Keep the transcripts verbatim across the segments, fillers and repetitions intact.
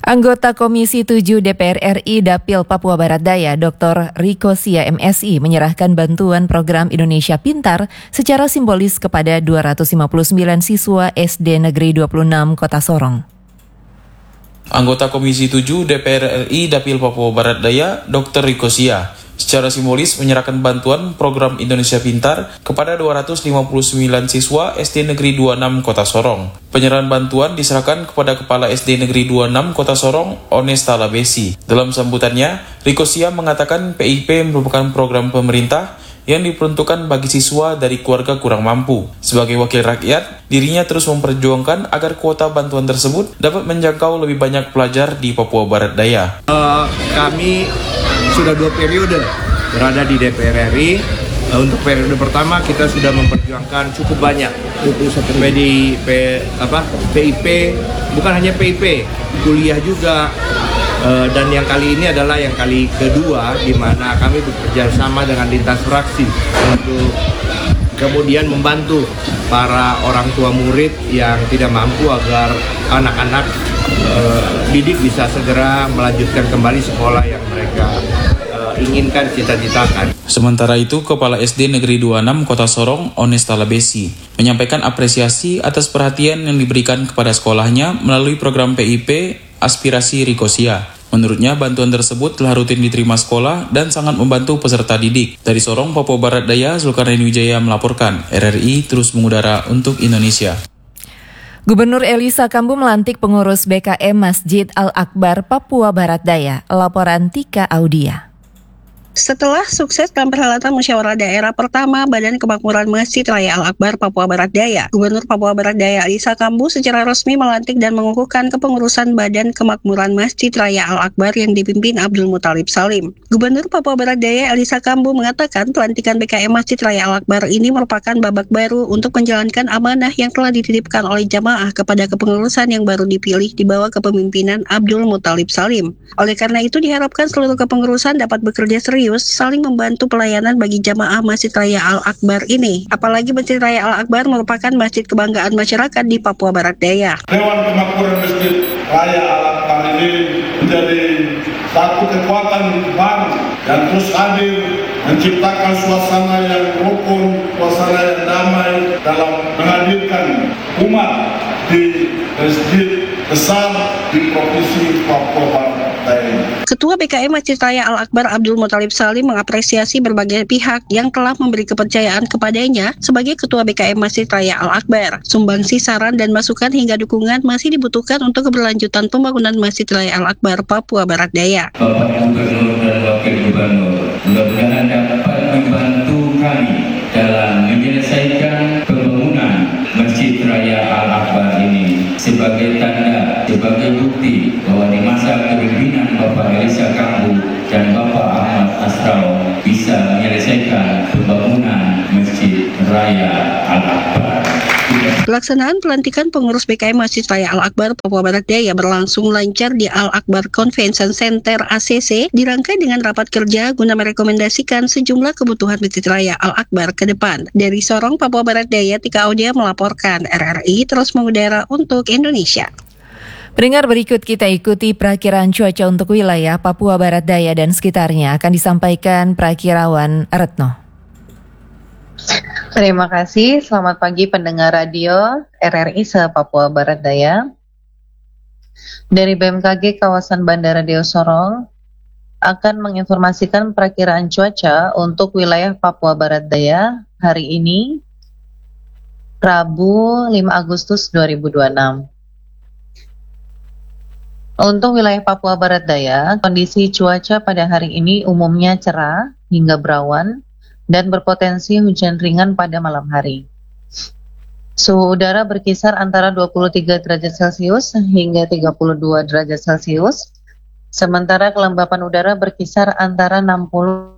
Anggota Komisi tujuh D P R R I Dapil Papua Barat Daya, Doktor Riko Sia M Si menyerahkan bantuan program Indonesia Pintar secara simbolis kepada dua ratus lima puluh sembilan siswa S D Negeri dua puluh enam Kota Sorong. Anggota Komisi tujuh D P R R I Dapil Papua Barat Daya, Doktor Riko Sia secara simbolis menyerahkan bantuan program Indonesia Pintar kepada dua ratus lima puluh sembilan siswa S D Negeri dua puluh enam Kota Sorong. Penyerahan bantuan diserahkan kepada Kepala S D Negeri dua puluh enam Kota Sorong, Onesta Labesi. Dalam sambutannya, Riko Sia mengatakan P I P merupakan program pemerintah yang diperuntukkan bagi siswa dari keluarga kurang mampu. Sebagai wakil rakyat, dirinya terus memperjuangkan agar kuota bantuan tersebut dapat menjangkau lebih banyak pelajar di Papua Barat Daya. Uh, kami sudah dua periode berada di D P R R I. Uh, untuk periode pertama kita sudah memperjuangkan cukup banyak P D P apa P I P, bukan hanya P I P, kuliah juga. Uh, dan yang kali ini adalah yang kali kedua di mana kami bekerja sama dengan lintas fraksi untuk kemudian membantu para orang tua murid yang tidak mampu agar anak-anak uh, didik bisa segera melanjutkan kembali sekolah yang mereka uh, inginkan, cita-citakan. Sementara itu, Kepala S D Negeri dua puluh enam Kota Sorong, Onesta Labesi, menyampaikan apresiasi atas perhatian yang diberikan kepada sekolahnya melalui program P I P Aspirasi Riko Sia. Menurutnya, bantuan tersebut telah rutin diterima sekolah dan sangat membantu peserta didik. Dari Sorong, Papua Barat Daya, Zulkarnain Wijaya melaporkan, R R I terus mengudara untuk Indonesia. Gubernur Elisa Kambu melantik pengurus B K M Masjid Al-Akbar Papua Barat Daya. Laporan Tika Audia. Setelah sukses dalam perhelatan musyawarah daerah pertama Badan Kemakmuran Masjid Raya Al-Akbar Papua Barat Daya, Gubernur Papua Barat Daya Elisa Kambu secara resmi melantik dan mengukuhkan kepengurusan Badan Kemakmuran Masjid Raya Al-Akbar yang dipimpin Abdul Muthalib Salim. Gubernur Papua Barat Daya Elisa Kambu mengatakan pelantikan B K M Masjid Raya Al-Akbar ini merupakan babak baru untuk menjalankan amanah yang telah dititipkan oleh jamaah kepada kepengurusan yang baru dipilih di bawah kepemimpinan Abdul Muthalib Salim. Oleh karena itu diharapkan seluruh kepengurusan dapat bekerja serius saling membantu pelayanan bagi jamaah Masjid Raya Al-Akbar ini. Apalagi Masjid Raya Al-Akbar merupakan masjid kebanggaan masyarakat di Papua Barat Daya. Dewan Kemakmuran Masjid Raya Al-Akbar ini menjadi satu kekuatan baru yang terus hadir menciptakan suasana yang rukun, suasana yang damai dalam menghadirkan umat di masjid besar di Provinsi Papua Barat Daya. Ketua B K M Masjid Raya Al-Akbar Abdul Muthalib Salim mengapresiasi berbagai pihak yang telah memberi kepercayaan kepadanya sebagai Ketua B K M Masjid Raya Al-Akbar. Sumbangsi, saran, dan masukan hingga dukungan masih dibutuhkan untuk keberlanjutan pembangunan Masjid Raya Al-Akbar Papua Barat Daya. Bapak Gubernur dan Wakil Gubernur, mudah-mudahan dapat membantu kami dalam menyelesaikan pembangunan Masjid Raya Al-Akbar ini sebagai tanda, sebagai bukti bahwa di masa kepemimpinan Bapak Elisa Kambu dan Bapak Ahmad Asrau bisa menyelesaikan pembangunan Masjid Raya Al-Akbar. Pelaksanaan pelantikan pengurus B K M Masjid Raya Al-Akbar Papua Barat Daya berlangsung lancar di Al-Akbar Convention Center A C C, dirangkai dengan rapat kerja guna merekomendasikan sejumlah kebutuhan Masjid Raya Al-Akbar ke depan. Dari Sorong, Papua Barat Daya, Tika Audia melaporkan, R R I terus mengudara untuk Indonesia. Pendengar, berikut kita ikuti perakiraan cuaca untuk wilayah Papua Barat Daya dan sekitarnya akan disampaikan Prakirawan Retno. Terima kasih, selamat pagi pendengar radio R R I se-Papua Barat Daya. Dari B M K G kawasan Bandara Deo Sorong akan menginformasikan perakiraan cuaca untuk wilayah Papua Barat Daya hari ini, Rabu lima Agustus dua ribu dua puluh enam. Untuk wilayah Papua Barat Daya, kondisi cuaca pada hari ini umumnya cerah hingga berawan dan berpotensi hujan ringan pada malam hari. Suhu udara berkisar antara dua puluh tiga derajat Celcius hingga tiga puluh dua derajat Celcius, sementara kelembapan udara berkisar antara enam puluh.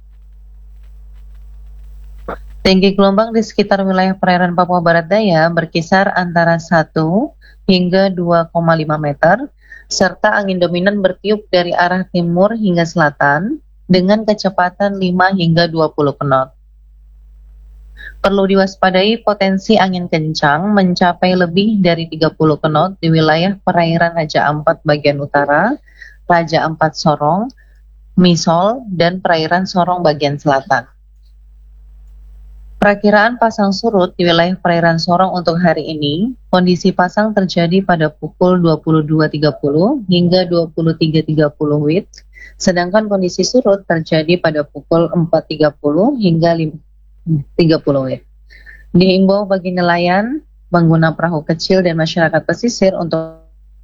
Tinggi gelombang di sekitar wilayah perairan Papua Barat Daya berkisar antara satu hingga dua koma lima meter, serta angin dominan bertiup dari arah timur hingga selatan dengan kecepatan lima hingga dua puluh knot. Perlu diwaspadai potensi angin kencang mencapai lebih dari tiga puluh knot di wilayah perairan Raja Ampat bagian utara, Raja Ampat Sorong, Misol, dan perairan Sorong bagian selatan. Perakiraan pasang surut di wilayah perairan Sorong untuk hari ini, kondisi pasang terjadi pada pukul dua puluh dua tiga puluh hingga dua puluh tiga tiga puluh W I B, sedangkan kondisi surut terjadi pada pukul empat tiga puluh hingga tiga puluh W I B. Dihimbau bagi nelayan, pengguna perahu kecil dan masyarakat pesisir untuk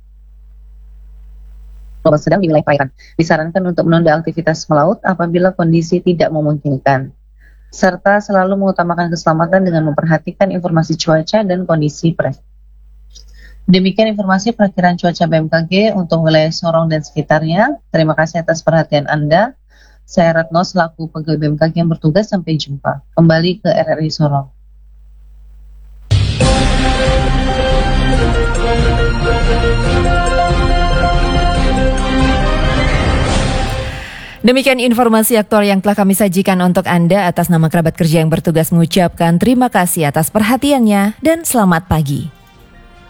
sedang di wilayah perairan disarankan untuk menunda aktivitas melaut apabila kondisi tidak memungkinkan, serta selalu mengutamakan keselamatan dengan memperhatikan informasi cuaca dan kondisi perak. Demikian informasi perakiraan cuaca B M K G untuk wilayah Sorong dan sekitarnya. Terima kasih atas perhatian Anda. Saya Retno selaku pegawai B M K G yang bertugas. Sampai jumpa. Kembali ke R R I Sorong. Demikian informasi aktual yang telah kami sajikan untuk Anda. Atas nama kerabat kerja yang bertugas mengucapkan terima kasih atas perhatiannya dan selamat pagi.